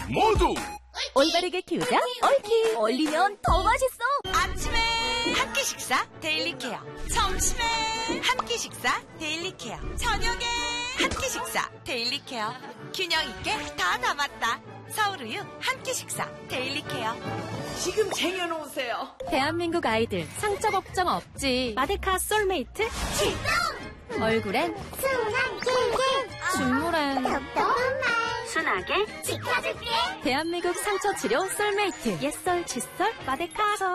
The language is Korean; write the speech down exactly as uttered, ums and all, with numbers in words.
모두 올바르게 키우자 올키. 얼리면 더 맛있어. 아침에 한 끼 식사 데일리 케어, 점심에 한 끼 식사 데일리 케어, 저녁에 한 끼 식사 데일리 케어. 균형 있게 다 담았다. 서울우유 한 끼 식사 데일리 케어. 지금 쟁여놓으세요. 대한민국 아이들 상처 걱정 없지. 마데카 솔메이트 출동! 얼굴엔 순한 길길 중물엔 똑똑한 말 순하게 지켜줄게. 대한민국 상처 치료 솔메이트 옛설 칫솔 마데카.